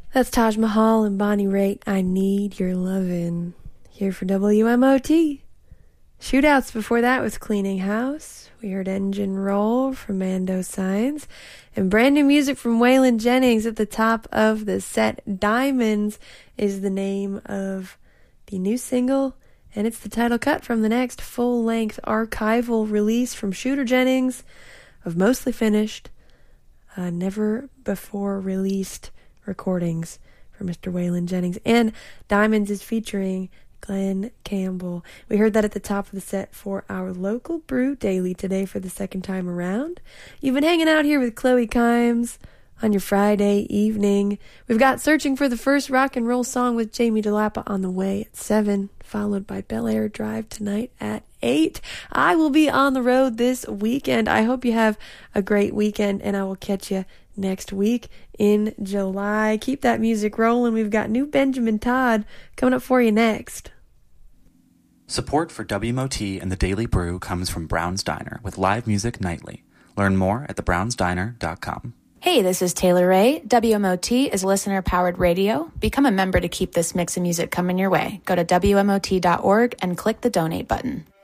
That's Taj Mahal and Bonnie Raitt, I Need Your Lovin', here for WMOT. Shootouts before that with Cleaning House. We heard Engine Roll from Mando Signs. And brand new music from Waylon Jennings at the top of the set. Diamonds is the name of the new single, and it's the title cut from the next full-length archival release from Shooter Jennings of mostly finished, never before released recordings for Mr. Waylon Jennings. And Diamonds is featuring Glenn Campbell. We heard that at the top of the set for our local brew daily today for the second time around. You've been hanging out here with Chloe Kimes on your Friday evening. We've got Searching for the First Rock and Roll Song with Jamie DeLappa on the way at 7, followed by Bel Air Drive tonight at 8. I will be on the road this weekend. I hope you have a great weekend, and I will catch you next week in July. Keep that music rolling. We've got new Benjamin Todd coming up for you next. Support for WMOT and the Daily Brew comes from Brown's Diner with live music nightly. Learn more at thebrownsdiner.com. Hey, this is Taylor Ray. WMOT is listener-powered radio. Become a member to keep this mix of music coming your way. Go to WMOT.org and click the donate button.